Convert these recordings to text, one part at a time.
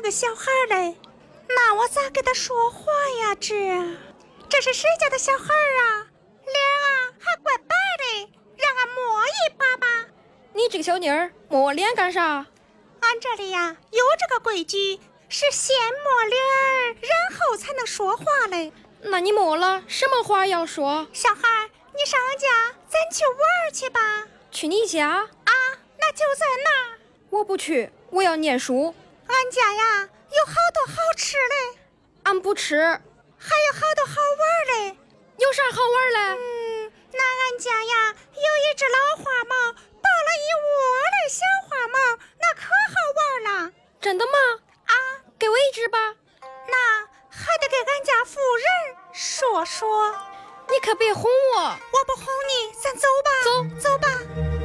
个小孩嘞，那我咋给他说话呀？这是谁家的小孩啊？脸啊还怪白的，让俺摸一把吧。 你这个小妮儿摸我脸干啥？ 俺这里呀有这个规矩，是先摸脸儿，然后才能说话嘞。 那你摸了，什么话要说？ 小孩，你上俺家，咱去玩去吧。 去你家？ 啊，那就在那儿。 我不去，我要念书。 俺家呀有好多好吃嘞， 俺不吃。 还有好多好玩嘞。 有啥好玩嘞？ 那俺家呀有一只老花猫，抱了一窝的小花猫，那可好玩了。 真的吗？ 啊， 给我一只吧。 那还得给俺家夫人说说。 你可别哄我。 我不哄你，咱走吧。走吧。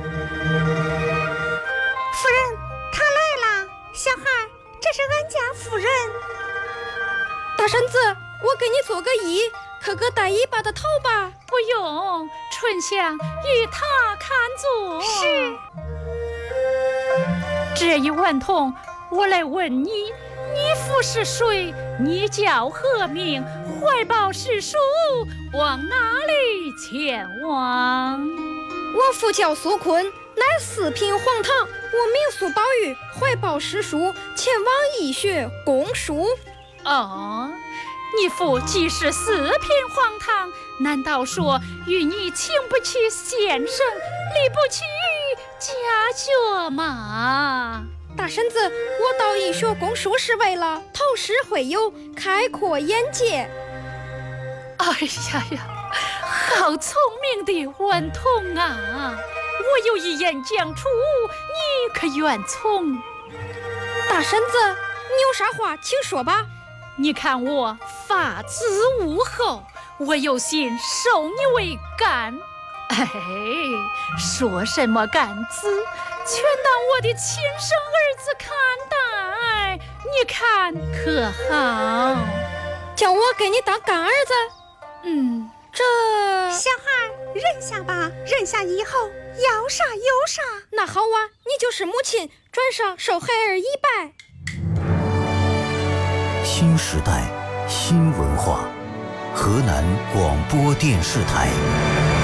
夫人，她来了。小孩，这是俺家夫人。 大婶子，我给你做个揖，可个带尾巴的头吧。 不用，春香与他看坐。 是。 这一顽童，我来问你，你父是谁？你叫何名？怀抱诗书，往哪里前往？ 我父叫苏坤，乃四品黄堂。我名苏宝玉，怀抱诗书，前往义学攻书。 哦，你父既是四品黄堂，难道说与你请不起先生，理不起家学吗？ 大婶子，我到义学攻书是为了投师会友，开阔眼界。 哎呀呀，好聪明的顽童啊！我有一言讲出，你可愿从？ 大婶子，你有啥话请说吧。 你看我发子无后，我有心收你为干。哎，说什么干子，全当我的亲生儿子看待，你看可好？ 叫我给你当干儿子？这小孩认下吧，认下以后要啥有啥。 那好啊，你就是母亲，转上受孩儿一拜。 新时代，新文化，河南广播电视台。